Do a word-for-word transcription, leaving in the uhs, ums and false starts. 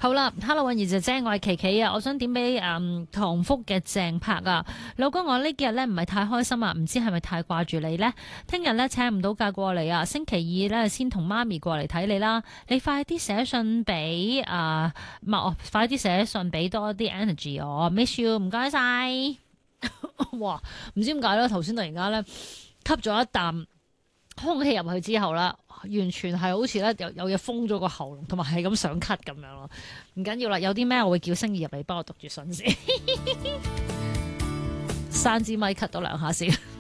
好啦，Hello，韻兒姐姐，我係琪琪啊，我想點俾誒唐福嘅鄭柏啊，老公，我呢幾日咧唔係太開心啊，唔知係咪太掛住你呢？聽日咧請唔到假過嚟啊，星期二咧先同媽咪過嚟睇你啦，你快啲寫信俾啊，唔係我快啲寫信俾多啲 energy 我 ，miss you，唔該晒。哇，唔知點解咧，頭先突然間咧吸咗一啖空氣入去之後啦，完全係好似咧有有嘢封咗個喉嚨，同埋係咁想咳咁樣咯。唔緊要啦，有啲咩我會叫星兒入嚟幫我讀住信先。三支咪咳多兩下先。